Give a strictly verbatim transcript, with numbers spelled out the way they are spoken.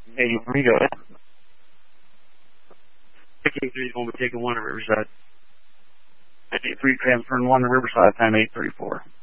Hey, we go. eight three is going to be taking one to Riverside. eight three transferring one to Riverside, time eight thirty-four.